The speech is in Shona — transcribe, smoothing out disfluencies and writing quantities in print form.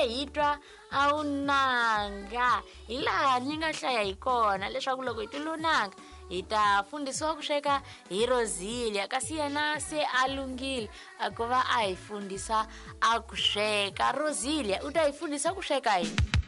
hi twa a wu nanga hi laha ni nga hlaya hi kona leswaku loko hi tilunanga hi ta fundisiwa ku sweka hi Rozilia kasi yena se a lunghile a ku va a hi fundisa a ku sweka. Rozilia u ta hi fundisa ku sweka yini?